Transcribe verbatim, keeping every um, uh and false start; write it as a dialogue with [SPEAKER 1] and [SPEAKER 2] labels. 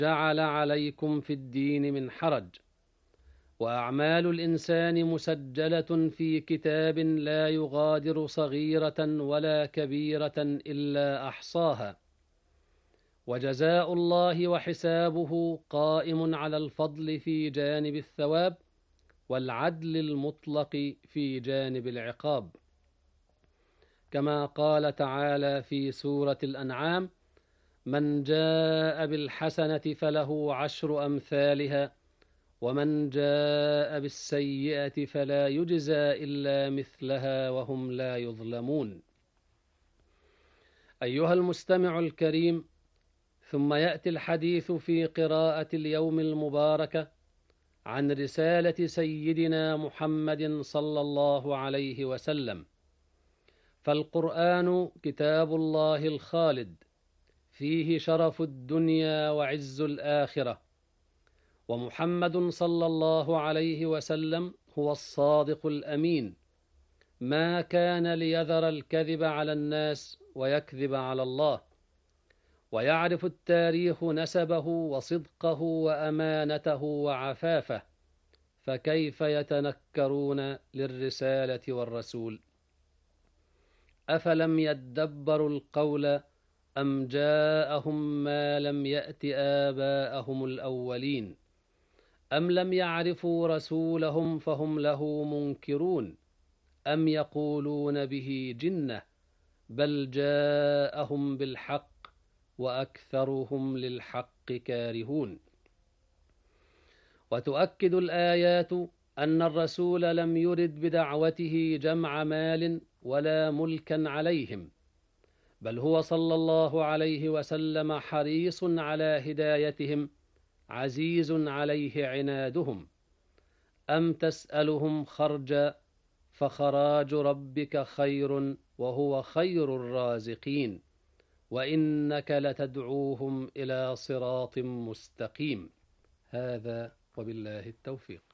[SPEAKER 1] جعل عليكم في الدين من حرج، وأعمال الإنسان مسجلة في كتاب لا يغادر صغيرة ولا كبيرة إلا أحصاها، وجزاء الله وحسابه قائم على الفضل في جانب الثواب والعدل المطلق في جانب العقاب، كما قال تعالى في سورة الأنعام: من جاء بالحسنة فله عشر أمثالها ومن جاء بالسيئة فلا يجزى إلا مثلها وهم لا يظلمون. أيها المستمع الكريم، ثم يأتي الحديث في قراءة اليوم المباركة عن رسالة سيدنا محمد صلى الله عليه وسلم. فالقرآن كتاب الله الخالد، فيه شرف الدنيا وعز الآخرة، ومحمد صلى الله عليه وسلم هو الصادق الأمين، ما كان ليذر الكذب على الناس ويكذب على الله، ويعرف التاريخ نسبه وصدقه وأمانته وعفافه، فكيف يتنكرون للرسالة والرسول؟ أفلم يدبروا القول أم جاءهم ما لم يأت آباءهم الأولين أم لم يعرفوا رسولهم فهم له منكرون أم يقولون به جنة بل جاءهم بالحق وأكثرهم للحق كارهون. وتؤكد الآيات أن الرسول لم يرد بدعوته جمع مال ولا ملكا عليهم، بل هو صلى الله عليه وسلم حريص على هدايتهم عزيز عليه عنادهم. أم تسألهم خرجا فخراج ربك خير وهو خير الرازقين وإنك لتدعوهم إلى صراط مستقيم. هذا وبالله التوفيق.